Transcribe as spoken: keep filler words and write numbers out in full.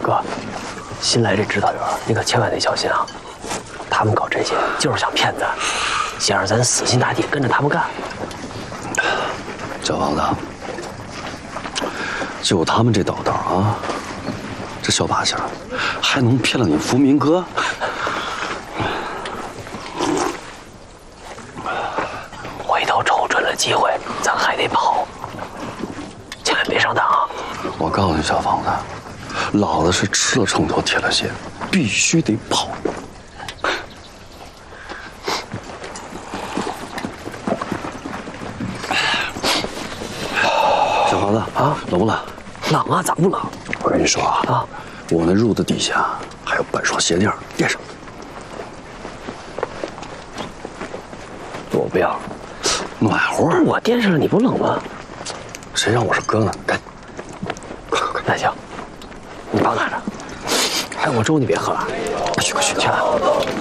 哥，新来这指导员，你可千万得小心啊！他们搞这些就是想骗咱，想让咱死心塌地跟着他们干。 小房子，就他们这倒道啊，这小把戏还能骗了你福明哥？ 回头瞅准了机会，咱还得跑，千万别上当啊！ 我告诉你，小房子，老子是吃了秤砣铁了心，必须得跑。小房子啊，冷不冷？ 冷啊，咋不冷？ 我跟你说啊， 啊， 我那褥子底下还有半双鞋垫，垫上。 我不要， 暖和。 我垫上了，你不冷吗？ 谁让我是哥呢？赶紧，快快快！ 那行，你帮拿着。哎，我粥你别喝了， 快去快去去了。